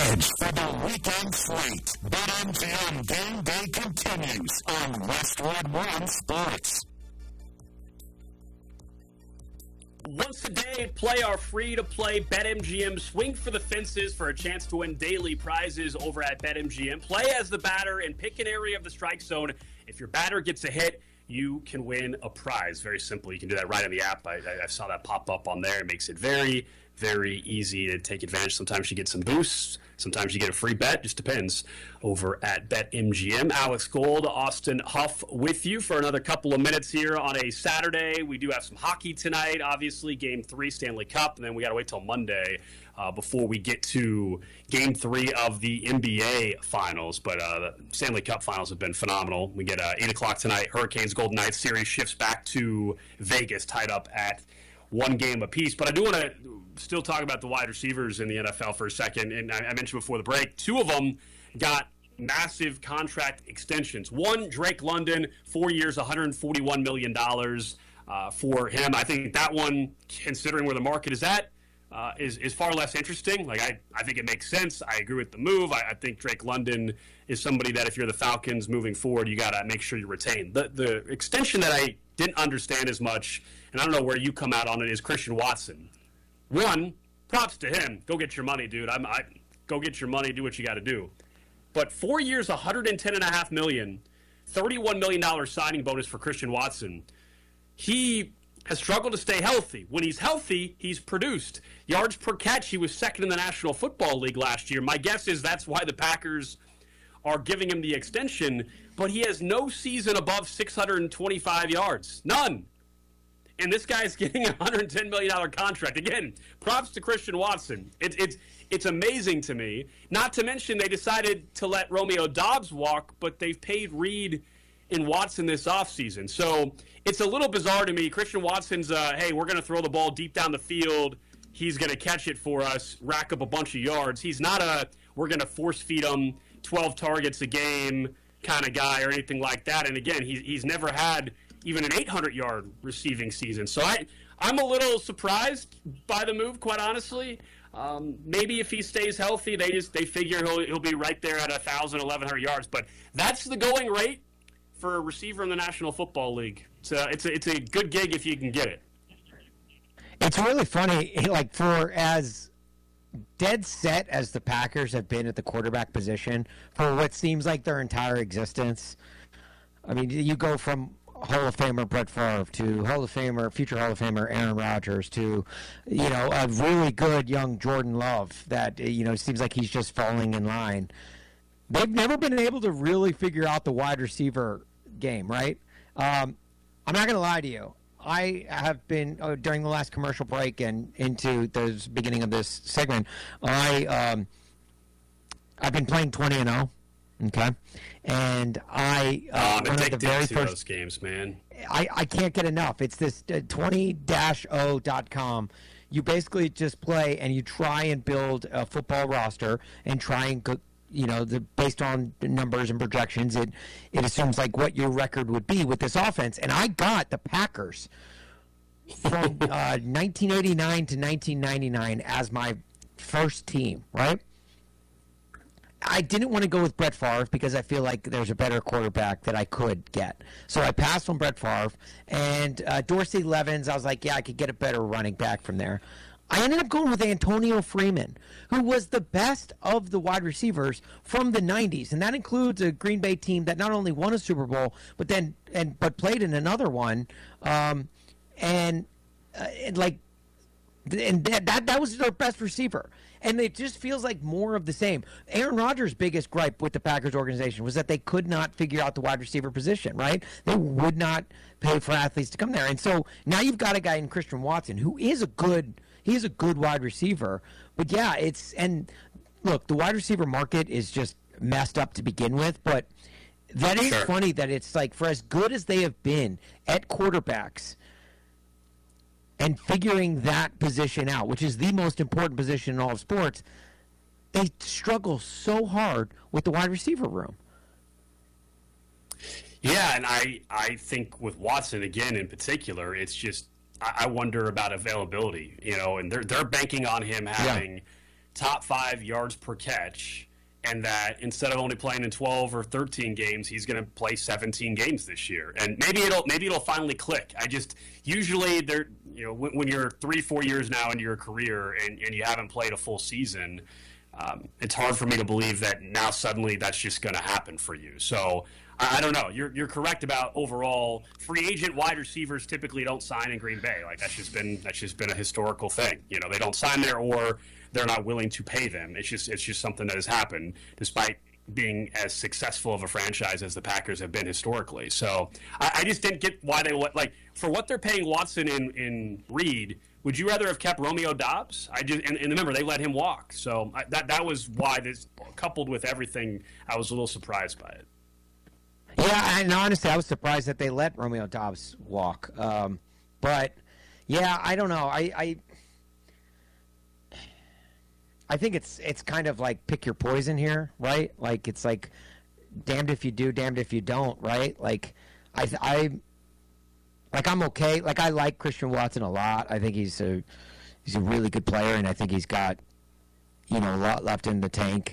edge for the weekend slate. BetMGM Game Day continues on Westwood One Sports. Once a day, play our free-to-play BetMGM Swing for the Fences for a chance to win daily prizes over at BetMGM. Play as the batter and pick an area of the strike zone. If your batter gets a hit, you can win a prize. Very simple. You can do that right on the app. I saw that pop up on there. It makes it very, very easy to take advantage. Sometimes you get some boosts. Sometimes you get a free bet. Just depends over at BetMGM. Alex Gold, Austin Huff with you for another couple of minutes here on a Saturday. We do have some hockey tonight, obviously. Game 3, Stanley Cup. And then we got to wait till Monday before we get to Game 3 of the NBA Finals. But the Stanley Cup Finals have been phenomenal. We get 8 o'clock tonight. Hurricanes Golden Knights series shifts back to Vegas, tied up at 1 game apiece. But I do want to still talk about the wide receivers in the NFL for a second. And I mentioned before the break, 2 of them got massive contract extensions. One, Drake London, 4 years, $141 million for him. I think that one, considering where the market is at, is far less interesting. Like I think it makes sense. I agree with the move. I think Drake London is somebody that if you're the Falcons moving forward, you got to make sure you retain. The extension that I didn't understand as much, and I don't know where you come out on it, is Christian Watson. One, props to him. Go get your money, dude. Go get your money. Do what you got to do. But 4 years, $110.5 million, $31 million signing bonus for Christian Watson. He has struggled to stay healthy. When he's healthy, he's produced. Yards per catch, he was second in the National Football League last year. My guess is that's why the Packers are giving him the extension, but he has no season above 625 yards. None. And this guy's getting a $110 million contract. Again, props to Christian Watson. It's amazing to me. Not to mention they decided to let Romeo Doubs walk, but they've paid Reed and Watson this offseason. So it's a little bizarre to me. Christian Watson's, hey, we're going to throw the ball deep down the field. He's going to catch it for us, rack up a bunch of yards. He's not we're going to force feed him 12 targets a game kind of guy or anything like that. And again, he's never had even an 800-yard receiving season. So I'm a little surprised by the move, quite honestly. Maybe if he stays healthy, they figure he'll be right there at 1,000, 1,100 yards. But that's the going rate for a receiver in the National Football League. So it's a good gig if you can get it. It's really funny, like for as dead set as the Packers have been at the quarterback position for what seems like their entire existence. I mean, you go from Hall of Famer Brett Favre to future Hall of Famer Aaron Rodgers to, a really good young Jordan Love that, seems like he's just falling in line. They've never been able to really figure out the wide receiver game, right? I'm not going to lie to you. I have been, during the last commercial break and into the beginning of this segment, I've been playing 20-0. Okay, and I'm addicted to those games, man. I can't get enough. It's this 20-0.com. You basically just play and you try and build a football roster and try and go, based on the numbers and projections, it assumes like what your record would be with this offense. And I got the Packers from 1989 to 1999 as my first team, right? I didn't want to go with Brett Favre because I feel like there's a better quarterback that I could get. So I passed on Brett Favre. And Dorsey Levens, I was like, yeah, I could get a better running back from there. I ended up going with Antonio Freeman, who was the best of the wide receivers from the 90s. And that includes a Green Bay team that not only won a Super Bowl, but played in another one. That was their best receiver. And it just feels like more of the same. Aaron Rodgers' biggest gripe with the Packers organization was that they could not figure out the wide receiver position, right? They would not pay for athletes to come there. And so now you've got a guy in Christian Watson who is a good wide receiver. But yeah, look, the wide receiver market is just messed up to begin with, but that is funny that it's like for as good as they have been at quarterbacks, and figuring that position out, which is the most important position in all of sports, they struggle so hard with the wide receiver room. Yeah, and I think with Watson, again, in particular, it's just I wonder about availability, and they're banking on him having top 5 yards per catch, and that instead of only playing in 12 or 13 games, he's going to play 17 games this year. And maybe it'll finally click. Usually when you're 3-4 years now into your career and you haven't played a full season, it's hard for me to believe that now suddenly that's just going to happen for you. So I don't know. You're correct about overall free agent wide receivers typically don't sign in Green Bay. Like that's just been a historical thing. They don't sign there, or they're not willing to pay them. It's just something that has happened despite being as successful of a franchise as the Packers have been historically. So I just didn't get why they for what they're paying Watson in Reed. Would you rather have kept Romeo Doubs? And remember they let him walk. So that was why this, coupled with everything, I was a little surprised by it. Yeah, and honestly, I was surprised that they let Romeo Doubs walk. But yeah, I don't know. I think it's kind of like pick your poison here, right? Like it's like damned if you do, damned if you don't, right? Like I'm okay. Like I like Christian Watson a lot. I think he's a really good player, and I think he's got a lot left in the tank.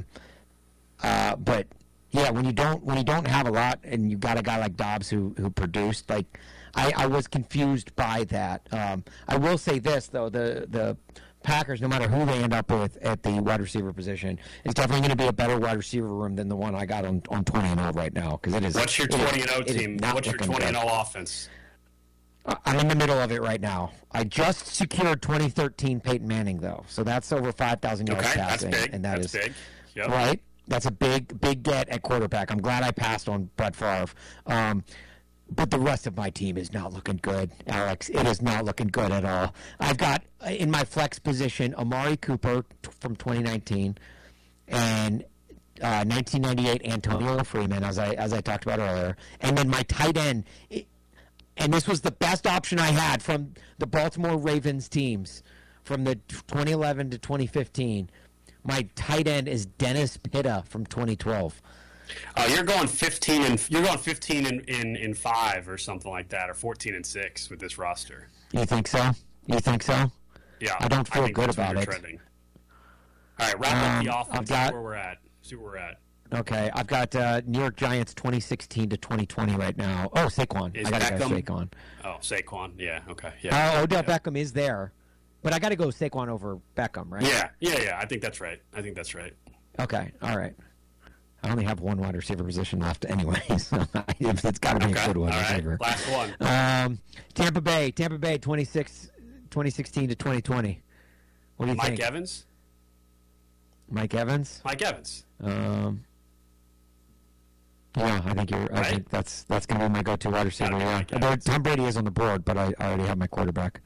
But yeah, when you don't have a lot, and you got a guy like Doubs who produced, like I was confused by that. I will say this though, the Packers, no matter who they end up with at the wide receiver position, is definitely going to be a better wide receiver room than the one I got on 20-0 right now. Because it is. What's your 20-0 team? What's your 20-0 offense? I'm in the middle of it right now. I just secured 2013 Peyton Manning though, so that's over 5,000 yards passing, that's big. and that's big. Yep. Right. That's a big get at quarterback. I'm glad I passed on Brett Favre. But the rest of my team is not looking good, Alex. It is not looking good at all. I've got in my flex position Amari Cooper from 2019 and 1998 Antonio Freeman, as I talked about earlier. And then my tight end, and this was the best option I had from the Baltimore Ravens teams from the 2011 to 2015. My tight end is Dennis Pitta from 2012. You're going 15 in 5 or something like that, or 14 and 6 with this roster. You think so? Yeah. I don't feel good about it. Trending. All right, wrap up the offense. See where we're at. Okay, I've got New York Giants 2016 to 2020 right now. Oh, Saquon. I got to go Saquon. Oh, Saquon. Yeah. Okay. Yeah. Odell Beckham is there, but I got to go Saquon over Beckham, right? Yeah. I think that's right. Okay. All right. I only have one wide receiver position left anyway, so it's got to be a good wide receiver. Last one. Tampa Bay 2016 to 2020. What do you think? Mike Evans? Mike Evans? Yeah, I think I think that's going to be my go-to wide receiver. Yeah. Tom Brady is on the board, but I already have my quarterback.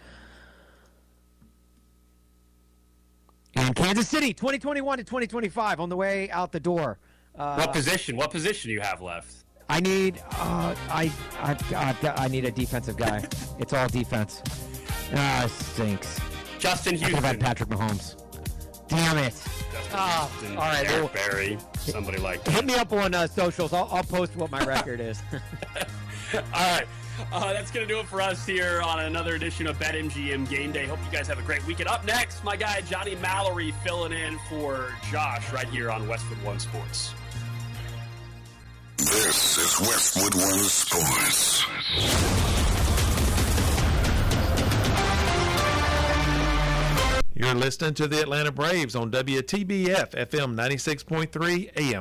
And Kansas City 2021 to 2025 on the way out the door. What position do you have left? I need I need a defensive guy. It's all defense. It stinks. Justin Houston. I could have had Patrick Mahomes. Damn it. Justin, all right, Eric Berry, somebody like that. Hit me up on socials. I'll post what my record is. All right. That's going to do it for us here on another edition of BetMGM Game Day. Hope you guys have a great weekend. Up next, my guy Johnny Mallory filling in for Josh right here on Westwood One Sports. This is Westwood One Sports. You're listening to the Atlanta Braves on WTBF FM 96.3 AM